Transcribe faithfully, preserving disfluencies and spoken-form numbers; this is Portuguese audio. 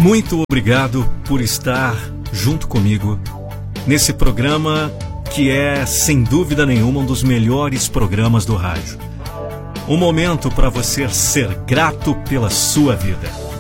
Muito obrigado por estar junto comigo nesse programa que é, sem dúvida nenhuma, um dos melhores programas do rádio. Um momento para você ser grato pela sua vida.